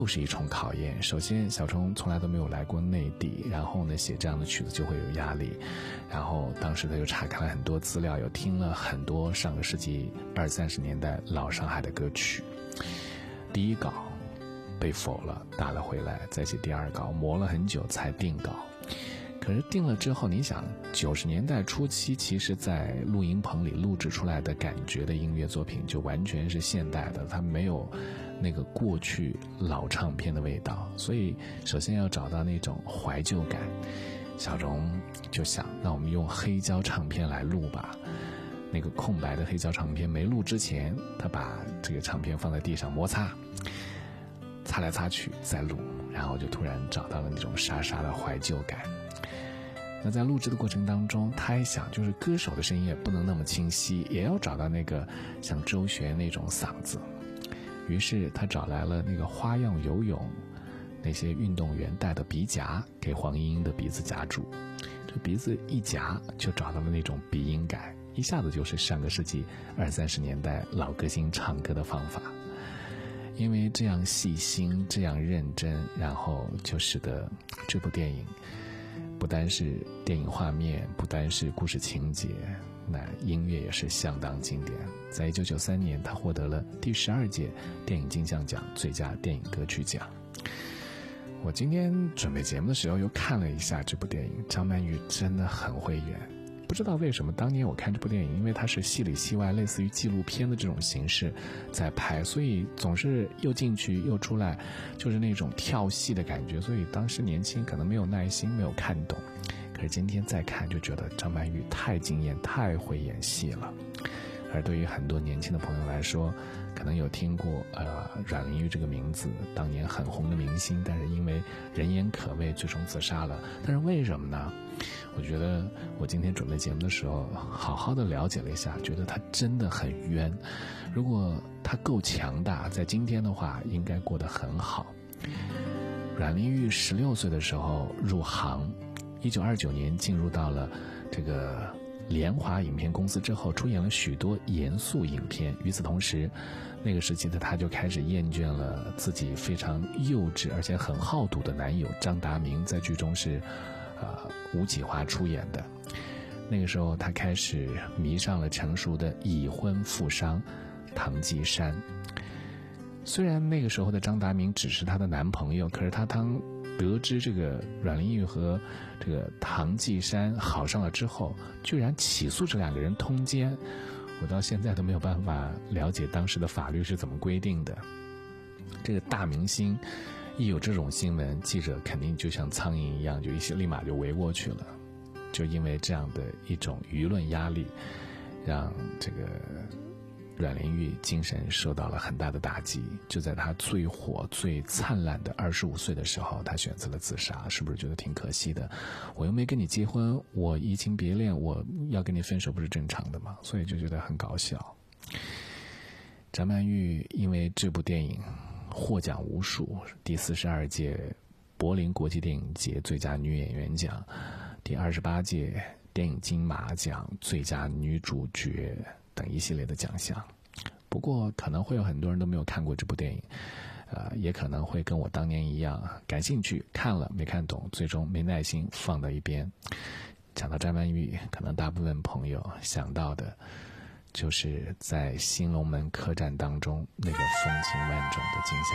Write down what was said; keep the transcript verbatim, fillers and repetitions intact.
又是一重考验。首先小虫从来都没有来过内地，然后呢写这样的曲子就会有压力，然后当时他又查看了很多资料，又听了很多上个世纪二三十年代老上海的歌曲。第一稿被否了，打了回来，再写第二稿，磨了很久才定稿。可是定了之后，你想九十年代初期，其实在录音棚里录制出来的感觉的音乐作品就完全是现代的，它没有那个过去老唱片的味道，所以首先要找到那种怀旧感。小荣就想，那我们用黑胶唱片来录吧。那个空白的黑胶唱片没录之前，他把这个唱片放在地上摩擦，擦来擦去再录，然后就突然找到了那种沙沙的怀旧感。那在录制的过程当中，他还想，就是歌手的声音也不能那么清晰，也要找到那个像周璇那种嗓子。于是他找来了那个花样游泳那些运动员戴的鼻夹，给黄莺莺的鼻子夹住，这鼻子一夹就找到了那种鼻音感，一下子就是上个世纪二三十年代老歌星唱歌的方法。因为这样细心，这样认真，然后就使得这部电影不单是电影画面，不单是故事情节，那音乐也是相当经典。在一九九三年，他获得了第十二届电影金像奖最佳电影歌曲奖。我今天准备节目的时候又看了一下这部电影，张曼玉真的很会演。不知道为什么当年我看这部电影，因为它是戏里戏外，类似于纪录片的这种形式在拍，所以总是又进去又出来，就是那种跳戏的感觉，所以当时年轻可能没有耐心，没有看懂。可是今天再看就觉得张曼玉太惊艳，太会演戏了。而对于很多年轻的朋友来说，可能有听过呃阮玲玉这个名字，当年很红的明星，但是因为人言可畏最终自杀了。但是为什么呢？我觉得我今天准备节目的时候好好的了解了一下，觉得她真的很冤。如果她够强大，在今天的话应该过得很好。阮玲玉十六岁的时候入行，一九二九年进入到了这个联华影片公司之后，出演了许多严肃影片。与此同时，那个时期的他就开始厌倦了自己非常幼稚而且很好赌的男友张达明，在剧中是呃吴启华出演的。那个时候他开始迷上了成熟的已婚富商唐季山。虽然那个时候的张达明只是他的男朋友，可是他当得知这个阮玲玉和这个唐季山好上了之后，居然起诉这两个人通奸。我到现在都没有办法了解当时的法律是怎么规定的。这个大明星一有这种新闻，记者肯定就像苍蝇一样，就一些立马就围过去了。就因为这样的一种舆论压力，让这个阮玲玉精神受到了很大的打击。就在她最火最灿烂的二十五岁的时候，她选择了自杀。是不是觉得挺可惜的？我又没跟你结婚，我移情别恋，我要跟你分手不是正常的吗？所以就觉得很搞笑。张曼玉因为这部电影获奖无数，第四十二届柏林国际电影节最佳女演员奖，第二十八届电影金马奖最佳女主角等一系列的奖项。不过可能会有很多人都没有看过这部电影，呃，也可能会跟我当年一样感兴趣，看了没看懂，最终没耐心放到一边。讲到张曼玉，可能大部分朋友想到的就是在新龙门客栈当中那个风情万种的景象。